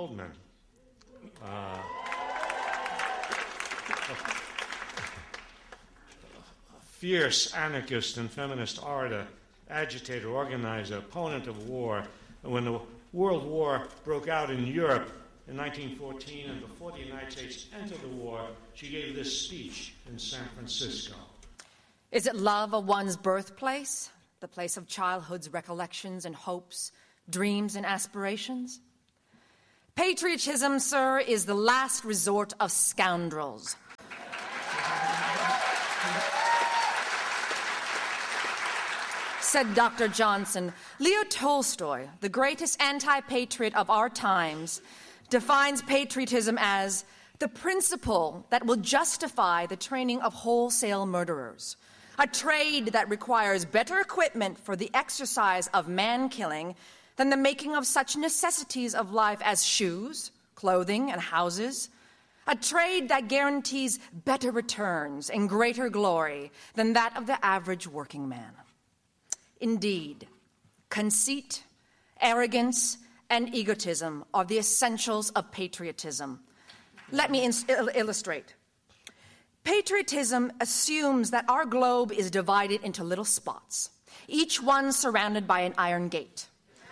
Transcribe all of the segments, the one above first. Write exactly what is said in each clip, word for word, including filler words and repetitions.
Goldman, uh, a fierce anarchist and feminist orator, agitator, organizer, opponent of war. When the World War broke out in Europe in nineteen fourteen, and before the United States entered the war, she gave this speech in San Francisco. Is it love of one's birthplace, the place of childhood's recollections and hopes, dreams and aspirations? Patriotism, sir, is the last resort of scoundrels. Said Doctor Johnson, Leo Tolstoy, the greatest anti-patriot of our times, defines patriotism as the principle that will justify the training of wholesale murderers, a trade that requires better equipment for the exercise of man-killing than the making of such necessities of life as shoes, clothing, and houses, a trade that guarantees better returns and greater glory than that of the average working man. Indeed, conceit, arrogance, and egotism are the essentials of patriotism. Let me in- illustrate. Patriotism assumes that our globe is divided into little spots, each one surrounded by an iron gate.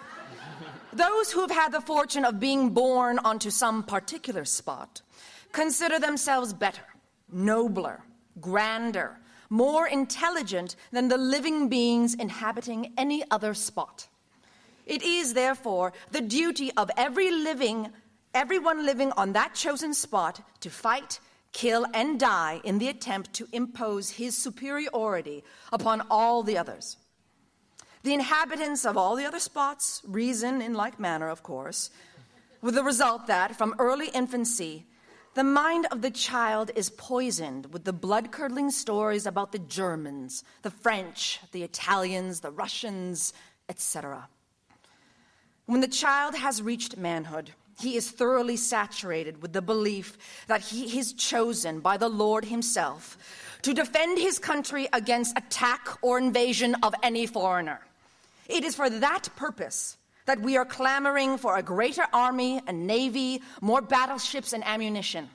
Those who have had the fortune of being born onto some particular spot consider themselves better, nobler, grander, more intelligent than the living beings inhabiting any other spot. It is, therefore, the duty of every living, everyone living on that chosen spot to fight, kill, and die in the attempt to impose his superiority upon all the others. The inhabitants of all the other spots reason in like manner, of course, with the result that, from early infancy, the mind of the child is poisoned with the blood-curdling stories about the Germans, the French, the Italians, the Russians, et cetera. When the child has reached manhood, he is thoroughly saturated with the belief that he is chosen by the Lord himself to defend his country against attack or invasion of any foreigner. It is for that purpose that we are clamoring for a greater army and navy, more battleships and ammunition.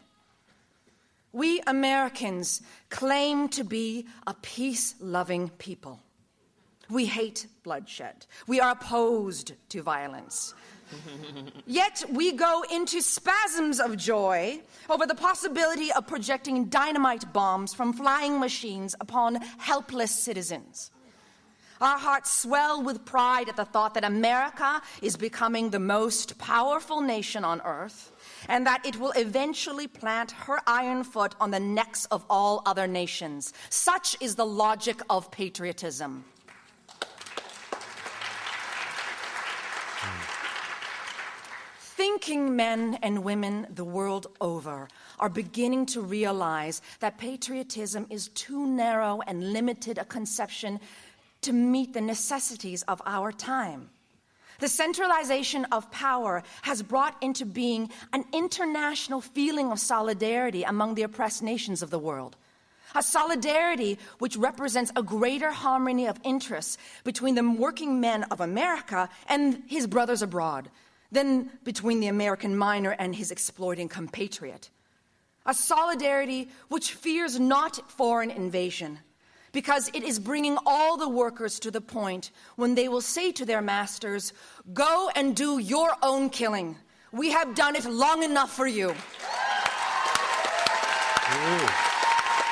We Americans claim to be a peace-loving people. We hate bloodshed. We are opposed to violence. Yet we go into spasms of joy over the possibility of projecting dynamite bombs from flying machines upon helpless citizens. Our hearts swell with pride at the thought that America is becoming the most powerful nation on earth, and that it will eventually plant her iron foot on the necks of all other nations. Such is the logic of patriotism. Thinking men and women the world over are beginning to realize that patriotism is too narrow and limited a conception to meet the necessities of our time. The centralization of power has brought into being an international feeling of solidarity among the oppressed nations of the world. A solidarity which represents a greater harmony of interests between the working men of America and his brothers abroad than between the American miner and his exploiting compatriot. A solidarity which fears not foreign invasion, because it is bringing all the workers to the point when they will say to their masters, "Go and do your own killing. We have done it long enough for you." Ooh.